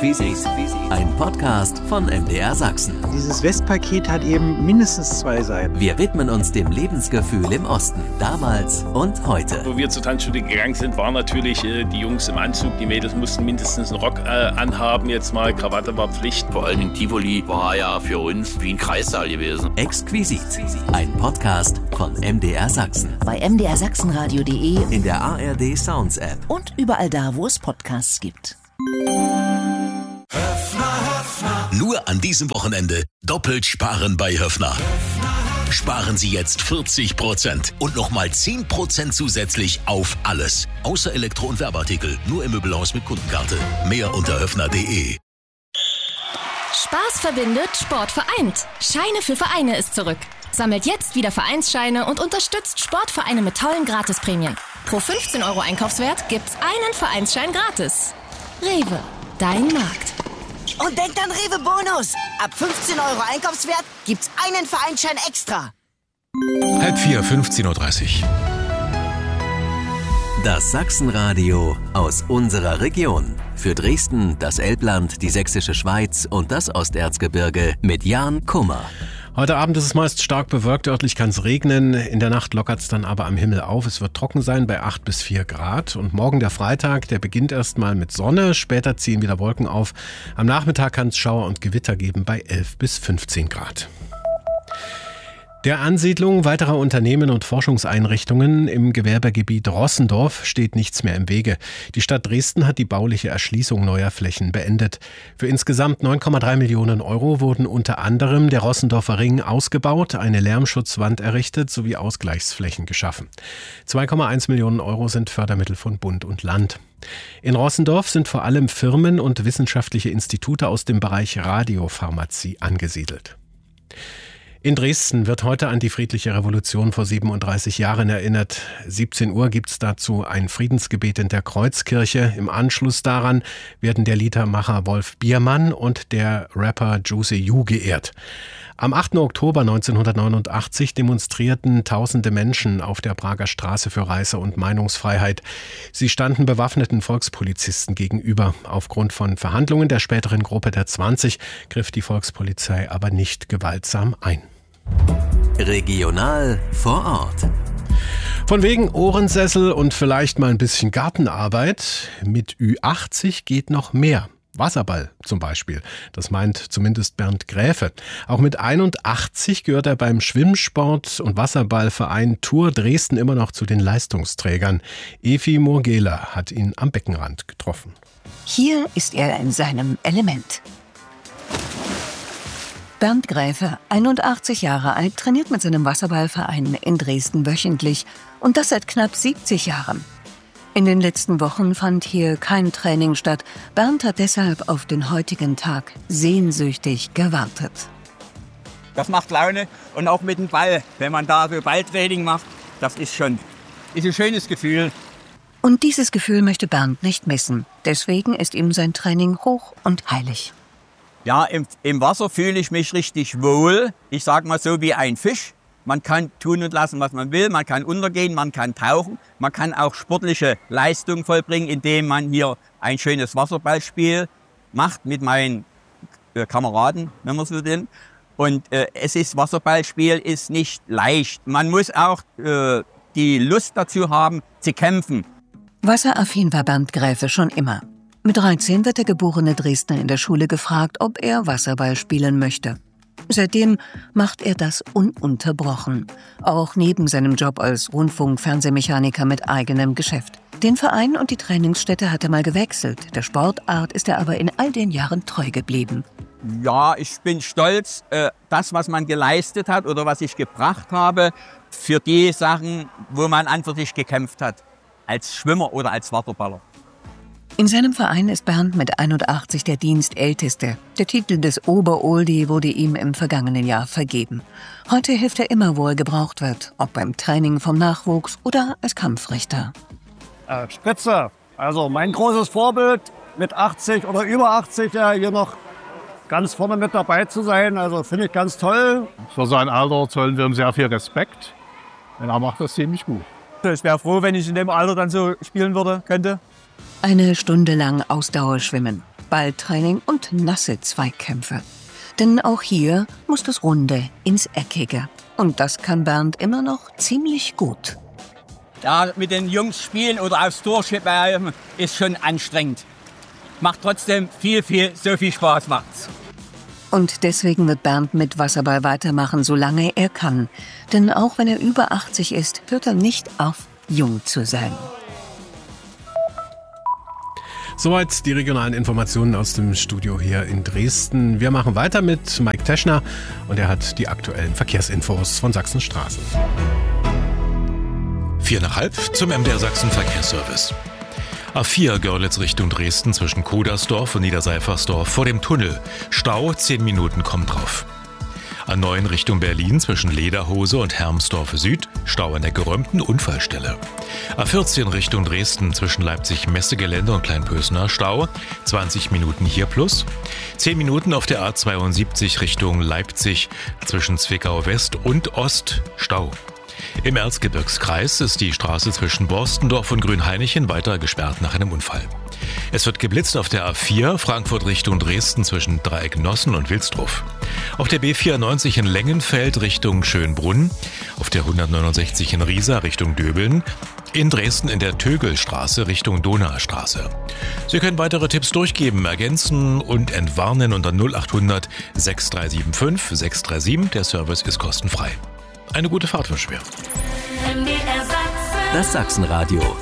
Exquisit, ein Podcast von MDR Sachsen. Dieses Westpaket hat eben mindestens 2 Seiten. Wir widmen uns dem Lebensgefühl im Osten, damals und heute. Wo wir zur Tanzschule gegangen sind, waren natürlich die Jungs im Anzug. Die Mädels mussten mindestens einen Rock anhaben. Jetzt mal Krawatte war Pflicht. Vor allem in Tivoli war ja für uns wie ein Kreissaal gewesen. Exquisit, ein Podcast von MDR Sachsen. Bei mdrsachsenradio.de, in der ARD Sounds App und überall da, wo es Podcasts gibt. Nur an diesem Wochenende doppelt sparen bei Höffner. Sparen Sie jetzt 40% und nochmal 10% zusätzlich auf alles. Außer Elektro- und Werbeartikel, nur im Möbelhaus mit Kundenkarte. Mehr unter höffner.de. Spaß verbindet, Sport vereint. Scheine für Vereine ist zurück. Sammelt jetzt wieder Vereinsscheine und unterstützt Sportvereine mit tollen Gratisprämien. Pro 15 € Einkaufswert gibt's einen Vereinsschein gratis. Rewe, dein Markt. Und denkt an Rewe Bonus. Ab 15 € Einkaufswert gibt's einen Vereinsschein extra. 3:30, 15:30 Uhr. Das Sachsenradio aus unserer Region. Für Dresden, das Elbland, die Sächsische Schweiz und das Osterzgebirge mit Jan Kummer. Heute Abend ist es meist stark bewölkt, örtlich kann es regnen. In der Nacht lockert es dann aber am Himmel auf. Es wird trocken sein bei 8 bis 4 Grad. Und morgen der Freitag, der beginnt erstmal mit Sonne. Später ziehen wieder Wolken auf. Am Nachmittag kann es Schauer und Gewitter geben bei 11 bis 15 Grad. Der Ansiedlung weiterer Unternehmen und Forschungseinrichtungen im Gewerbegebiet Rossendorf steht nichts mehr im Wege. Die Stadt Dresden hat die bauliche Erschließung neuer Flächen beendet. Für insgesamt 9,3 Millionen € wurden unter anderem der Rossendorfer Ring ausgebaut, eine Lärmschutzwand errichtet sowie Ausgleichsflächen geschaffen. 2,1 Millionen € sind Fördermittel von Bund und Land. In Rossendorf sind vor allem Firmen und wissenschaftliche Institute aus dem Bereich Radiopharmazie angesiedelt. In Dresden wird heute an die friedliche Revolution vor 37 Jahren erinnert. 17 Uhr gibt es dazu ein Friedensgebet in der Kreuzkirche. Im Anschluss daran werden der Liedermacher Wolf Biermann und der Rapper Juicy J geehrt. Am 8. Oktober 1989 demonstrierten tausende Menschen auf der Prager Straße für Reise- und Meinungsfreiheit. Sie standen bewaffneten Volkspolizisten gegenüber. Aufgrund von Verhandlungen der späteren Gruppe der 20 griff die Volkspolizei aber nicht gewaltsam ein. Regional vor Ort. Von wegen Ohrensessel und vielleicht mal ein bisschen Gartenarbeit. Mit Ü80 geht noch mehr. Wasserball zum Beispiel. Das meint zumindest Bernd Gräfe. Auch mit 81 gehört er beim Schwimmsport- und Wasserballverein Tour Dresden immer noch zu den Leistungsträgern. Evi Murgela hat ihn am Beckenrand getroffen. Hier ist er in seinem Element. Bernd Gräfe, 81 Jahre alt, trainiert mit seinem Wasserballverein in Dresden wöchentlich und das seit knapp 70 Jahren. In den letzten Wochen fand hier kein Training statt. Bernd hat deshalb auf den heutigen Tag sehnsüchtig gewartet. Das macht Laune und auch mit dem Ball, wenn man da so Balltraining macht, das ist ein schönes Gefühl. Und dieses Gefühl möchte Bernd nicht missen. Deswegen ist ihm sein Training hoch und heilig. Ja, im Wasser fühle ich mich richtig wohl. Ich sag mal so wie ein Fisch. Man kann tun und lassen, was man will. Man kann untergehen, man kann tauchen. Man kann auch sportliche Leistung vollbringen, indem man hier ein schönes Wasserballspiel macht mit meinen Kameraden, wenn man so will. Und Wasserballspiel ist nicht leicht. Man muss auch die Lust dazu haben, zu kämpfen. Wasseraffin war Bernd Gräfe schon immer. Mit 13 wird der geborene Dresdner in der Schule gefragt, ob er Wasserball spielen möchte. Seitdem macht er das ununterbrochen, auch neben seinem Job als Rundfunk-Fernsehmechaniker mit eigenem Geschäft. Den Verein und die Trainingsstätte hat er mal gewechselt. Der Sportart ist er aber in all den Jahren treu geblieben. Ja, ich bin stolz, das, was man geleistet hat oder was ich gebracht habe, für die Sachen, wo man an für sich gekämpft hat, als Schwimmer oder als Wasserballer. In seinem Verein ist Bernd mit 81 der Dienstälteste. Der Titel des Ober-Oldie wurde ihm im vergangenen Jahr vergeben. Heute hilft er immer, wo er gebraucht wird, ob beim Training vom Nachwuchs oder als Kampfrichter. Spitze, also mein großes Vorbild mit 80 oder über 80 ja hier noch ganz vorne mit dabei zu sein, also finde ich ganz toll. Für sein Alter zollen wir ihm sehr viel Respekt. Und er macht das ziemlich gut. Ich wäre froh, wenn ich in dem Alter dann so spielen könnte. Eine Stunde lang Ausdauerschwimmen. Balltraining und nasse Zweikämpfe. Denn auch hier muss das Runde ins Eckige. Und das kann Bernd immer noch ziemlich gut. Ja, mit den Jungs spielen oder aufs Tor schippen ist schon anstrengend. Macht trotzdem so viel Spaß macht's. Und deswegen wird Bernd mit Wasserball weitermachen, solange er kann. Denn auch wenn er über 80 ist, hört er nicht auf, jung zu sein. Soweit die regionalen Informationen aus dem Studio hier in Dresden. Wir machen weiter mit Mike Teschner und er hat die aktuellen Verkehrsinfos von Sachsenstraßen. 4:30 zum MDR Sachsen Verkehrsservice. A4 Görlitz Richtung Dresden zwischen Kodersdorf und Niederseifersdorf vor dem Tunnel. Stau, 10 Minuten, kommt drauf. A9 Richtung Berlin zwischen Lederhose und Hermsdorf Süd. Stau an der geräumten Unfallstelle. A14 Richtung Dresden zwischen Leipzig-Messegelände und Kleinpösner. Stau, 20 Minuten hier plus. 10 Minuten auf der A72 Richtung Leipzig zwischen Zwickau West und Ost. Stau. Im Erzgebirgskreis ist die Straße zwischen Borstendorf und Grünhainichen weiter gesperrt nach einem Unfall. Es wird geblitzt auf der A4 Frankfurt Richtung Dresden zwischen Dreieck-Nossen und Wilsdruff. Auf der B94 in Lengenfeld Richtung Schönbrunn. Auf der 169 in Riesa Richtung Döbeln. In Dresden in der Tögelstraße Richtung Donaustraße. Sie können weitere Tipps durchgeben, ergänzen und entwarnen unter 0800 6375 637. Der Service ist kostenfrei. Eine gute Fahrt wünschen wir. Das Sachsenradio